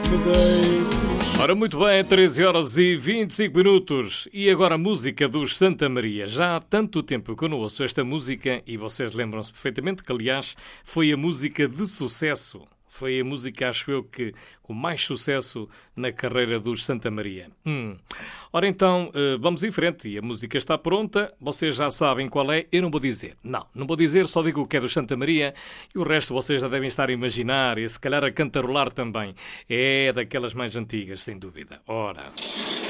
Ora, muito bem, 13 horas e 25 minutos. E agora a música dos Santa Maria. Já há tanto tempo que eu não ouço esta música e vocês lembram-se perfeitamente que, aliás, foi a música de sucesso. Foi a música, acho eu, que com mais sucesso na carreira dos Santa Maria. Ora então, vamos em frente. E a música está pronta. Vocês já sabem qual é. Eu não vou dizer. Não vou dizer. Só digo o que é do Santa Maria. E o resto vocês já devem estar a imaginar e se calhar a cantarolar também. É daquelas mais antigas, sem dúvida. Ora...